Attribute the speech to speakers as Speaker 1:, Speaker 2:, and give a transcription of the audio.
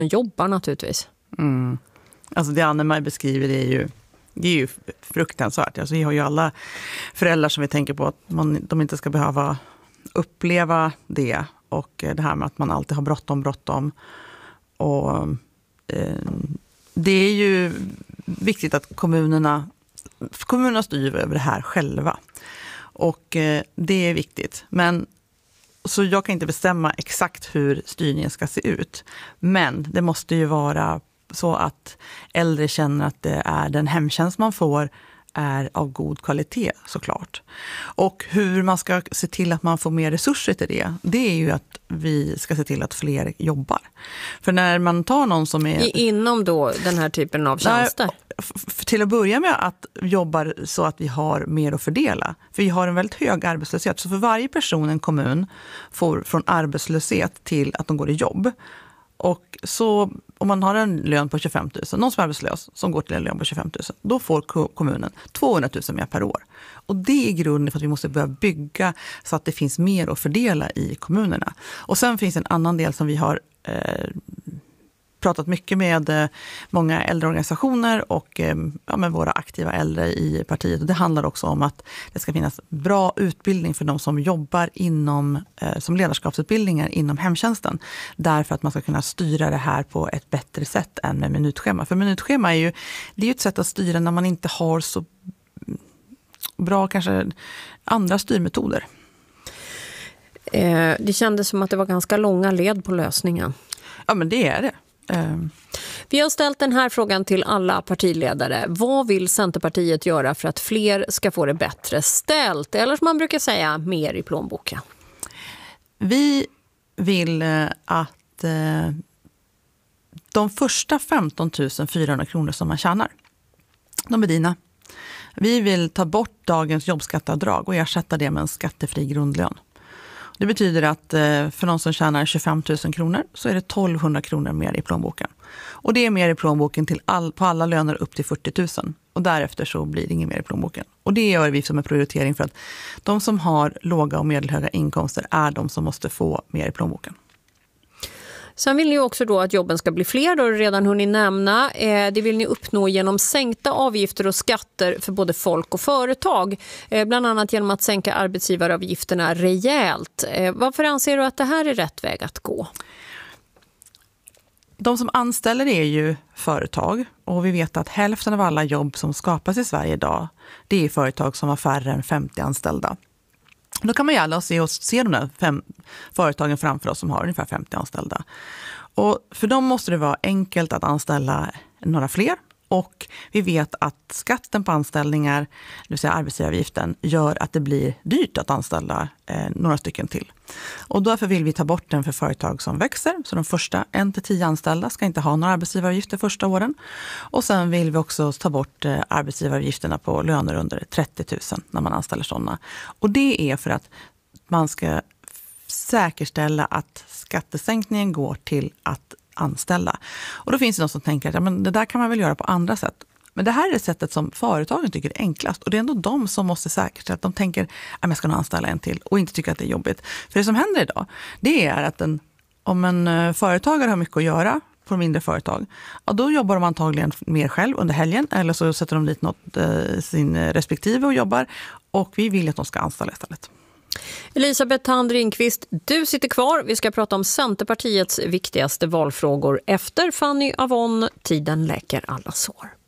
Speaker 1: jobbar naturligtvis.
Speaker 2: Mm. Alltså det Anne-Marie beskriver det är ju fruktansvärt. Alltså vi har ju alla föräldrar som vi tänker på att de inte ska behöva uppleva det. Och det här med att man alltid har bråttom. Och det är ju viktigt att kommunerna styr över det här själva. Och det är viktigt. Men så jag kan inte bestämma exakt hur styrningen ska se ut. Men det måste ju vara så att äldre känner att det är den hemtjänst man får är av god kvalitet såklart. Och hur man ska se till att man får mer resurser till det är ju att vi ska se till att fler jobbar. För när man tar någon som är...
Speaker 1: Inom då den här typen av tjänster?
Speaker 2: Till att börja med att jobba så att vi har mer att fördela. För vi har en väldigt hög arbetslöshet. Så för varje person en kommun får från arbetslöshet till att de går i jobb. Och så om man har en lön på 25 000, någon som är arbetslös som går till en lön på 25 000, då får kommunen 200 000 mer per år. Och det är grunden för att vi måste börja bygga så att det finns mer att fördela i kommunerna. Och sen finns en annan del som vi har pratat mycket med många äldreorganisationer och med våra aktiva äldre i partiet. Och det handlar också om att det ska finnas bra utbildning för de som jobbar som ledarskapsutbildningar inom hemtjänsten. Därför att man ska kunna styra det här på ett bättre sätt än med minutschema. För minutschema är ju ett sätt att styra när man inte har så bra kanske andra styrmetoder.
Speaker 1: Det kändes som att det var ganska långa led på lösningen.
Speaker 2: Ja, men det är det.
Speaker 1: Vi har ställt den här frågan till alla partiledare. Vad vill Centerpartiet göra för att fler ska få det bättre ställt? Eller som man brukar säga, mer i plånboken.
Speaker 2: Vi vill att de första 15 400 kronor som man tjänar, de är dina. Vi vill ta bort dagens jobbskatteavdrag och ersätta det med en skattefri grundlön. Det betyder att för någon som tjänar 25 000 kronor så är det 1200 kronor mer i plånboken. Och det är mer i plånboken på alla löner upp till 40 000. Och därefter så blir det inget mer i plånboken. Och det gör vi som en prioritering för att de som har låga och medelhöga inkomster är de som måste få mer i plånboken.
Speaker 1: Sen vill ni också då att jobben ska bli fler, då har du redan hunnit nämna. Det vill ni uppnå genom sänkta avgifter och skatter för både folk och företag. Bland annat genom att sänka arbetsgivaravgifterna rejält. Varför anser du att det här är rätt väg att gå?
Speaker 2: De som anställer är ju företag och vi vet att hälften av alla jobb som skapas i Sverige idag, det är företag som har färre än 50 anställda. Då kan man ju alla se de där 5 företagen framför oss som har ungefär 50 anställda. Och för dem måste det vara enkelt att anställa några fler. Och vi vet att skatten på anställningar, det vill säga arbetsgivaravgiften, gör att det blir dyrt att anställa några stycken till. Och därför vill vi ta bort den för företag som växer. Så de första 1-10 anställda ska inte ha några arbetsgivaravgifter första åren. Och sen vill vi också ta bort arbetsgivaravgifterna på löner under 30 000 när man anställer sådana. Och det är för att man ska säkerställa att skattesänkningen går till att anställa. Och då finns det någon som tänker att ja, men det där kan man väl göra på andra sätt. Men det här är det sättet som företagen tycker är enklast. Och det är ändå de som måste säkerställa att de tänker att jag ska nog anställa en till och inte tycker att det är jobbigt. För det som händer idag, det är att om en företagare har mycket att göra på mindre företag, ja, då jobbar de antagligen mer själv under helgen eller så sätter de dit sin respektive och jobbar. Och vi vill att de ska anställa istället.
Speaker 1: Elisabeth Thand Ringqvist, du sitter kvar. Vi ska prata om Centerpartiets viktigaste valfrågor efter Fanny Avon. Tiden läker alla sår.